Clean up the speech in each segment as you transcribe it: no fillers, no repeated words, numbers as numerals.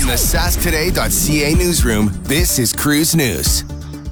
From the sasktoday.ca newsroom, this is Cruise News.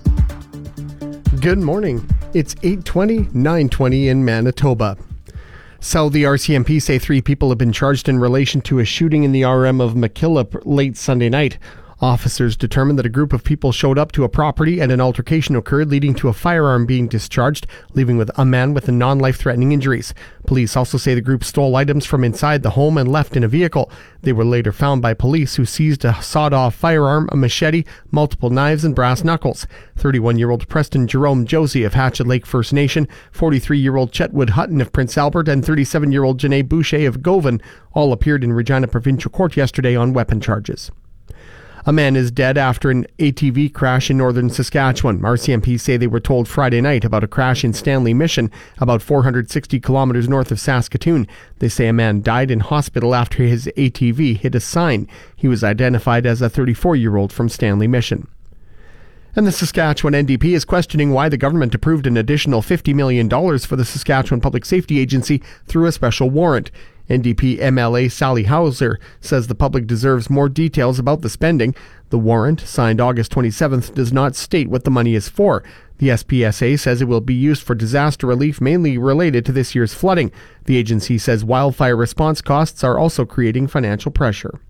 Good morning. It's 8:20, 9:20 in Manitoba. So the RCMP say 3 people have been charged in relation to a shooting in the RM of McKillop late Sunday night. Officers determined that a group of people showed up to a property and an altercation occurred, leading to a firearm being discharged, leaving with a man with non-life-threatening injuries. Police also say the group stole items from inside the home and left in a vehicle. They were later found by police, who seized a sawed-off firearm, a machete, multiple knives, and brass knuckles. 31-year-old Preston Jerome Josie of Hatchet Lake First Nation, 43-year-old Chetwood Hutton of Prince Albert, and 37-year-old Janae Boucher of Govan all appeared in Regina Provincial Court yesterday on weapon charges. A man is dead after an ATV crash in northern Saskatchewan. RCMP say they were told Friday night about a crash in Stanley Mission, about 460 kilometers north of Saskatoon. They say a man died in hospital after his ATV hit a sign. He was identified as a 34-year-old from Stanley Mission. And the Saskatchewan NDP is questioning why the government approved an additional $50 million for the Saskatchewan Public Safety Agency through a special warrant. NDP MLA Sally Hauser says the public deserves more details about the spending. The warrant, signed August 27th, does not state what the money is for. The SPSA says it will be used for disaster relief mainly related to this year's flooding. The agency says wildfire response costs are also creating financial pressure.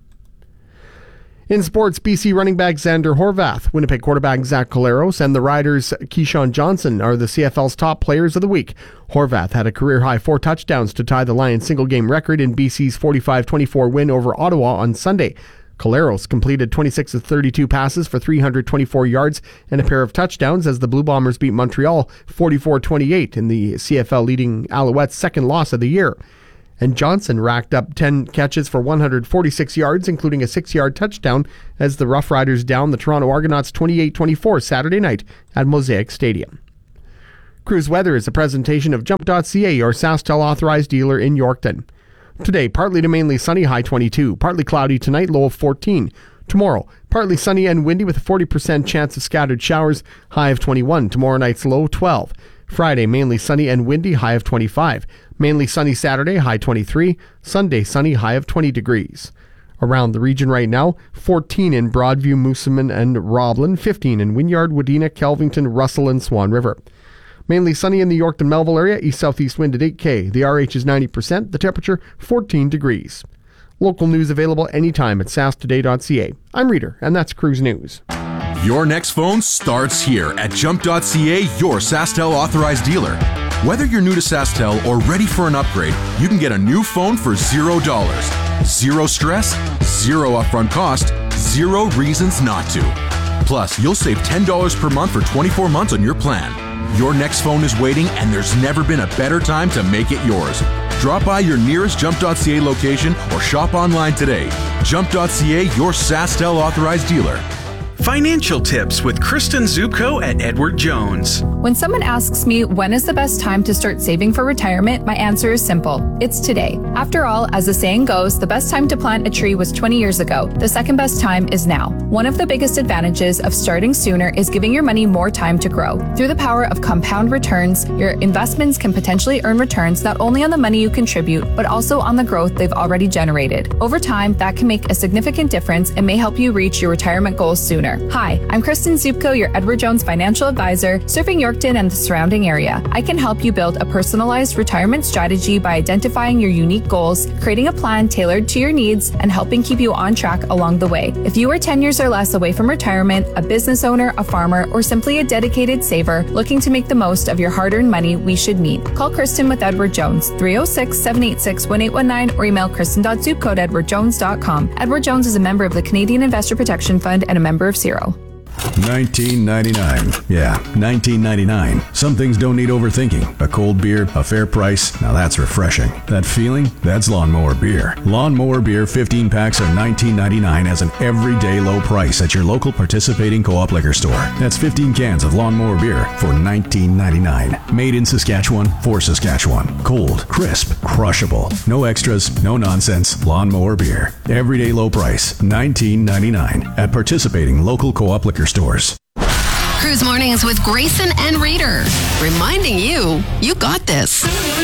In sports, BC running back Xander Horvath, Winnipeg quarterback Zach Collaros, and the Riders' Keyshawn Johnson are the CFL's top players of the week. Horvath had a career-high 4 touchdowns to tie the Lions' single-game record in BC's 45-24 win over Ottawa on Sunday. Collaros completed 26 of 32 passes for 324 yards and a pair of touchdowns as the Blue Bombers beat Montreal 44-28 in the CFL leading Alouettes' second loss of the year. And Johnson racked up 10 catches for 146 yards, including a 6-yard touchdown, as the Rough Riders downed the Toronto Argonauts 28-24 Saturday night at Mosaic Stadium. Cruise Weather is a presentation of Jump.ca, your SaskTel authorized dealer in Yorkton. Today, partly to mainly sunny, high 22. Partly cloudy tonight, low of 14. Tomorrow, partly sunny and windy with a 40% chance of scattered showers, high of 21. Tomorrow night's low, 12. Friday, mainly sunny and windy, high of 25. Mainly sunny Saturday, high 23. Sunday, sunny, high of 20 degrees. Around the region right now, 14 in Broadview, Moosomin, and Roblin, 15 in Wynyard, Wadena, Kelvington, Russell, and Swan River. Mainly sunny in the Yorkton-Melville area, east-southeast wind at 8 km. The RH is 90%, the temperature 14 degrees. Local news available anytime at sasktoday.ca. I'm Reader, and that's Cruise News. Your next phone starts here at Jump.ca, your SaskTel authorized dealer. Whether you're new to SaskTel or ready for an upgrade, you can get a new phone for $0. Zero stress, zero upfront cost, zero reasons not to. Plus, you'll save $10 per month for 24 months on your plan. Your next phone is waiting, and there's never been a better time to make it yours. Drop by your nearest Jump.ca location or shop online today. Jump.ca, your SaskTel authorized dealer. Financial tips with Kristen Zupko at Edward Jones. When someone asks me when is the best time to start saving for retirement, my answer is simple. It's today. After all, as the saying goes, the best time to plant a tree was 20 years ago. The second best time is now. One of the biggest advantages of starting sooner is giving your money more time to grow. Through the power of compound returns, your investments can potentially earn returns not only on the money you contribute, but also on the growth they've already generated. Over time, that can make a significant difference and may help you reach your retirement goals sooner. Hi, I'm Kristen Zupko, your Edward Jones financial advisor, serving Yorkton and the surrounding area. I can help you build a personalized retirement strategy by identifying your unique goals, creating a plan tailored to your needs, and helping keep you on track along the way. If you are 10 years or less away from retirement, a business owner, a farmer, or simply a dedicated saver looking to make the most of your hard-earned money, we should meet. Call Kristen with Edward Jones, 306-786-1819, or email kristen.zupko@edwardjones.com. Edward Jones is a member of the Canadian Investor Protection Fund and a member of Zero. 1999. Yeah, 1999. Some things don't need overthinking. A cold beer, a fair price. Now that's refreshing. That feeling? That's Lawnmower Beer. Lawnmower Beer 15 packs are $19.99 as an everyday low price at your local participating co-op liquor store. That's 15 cans of Lawnmower Beer for $19.99. Made in Saskatchewan for Saskatchewan. Cold, crisp, crushable. No extras, no nonsense. Lawnmower Beer. Everyday low price, $19.99 at participating local co-op liquor stores. Cruise Mornings with Grayson and Reader, reminding you got this.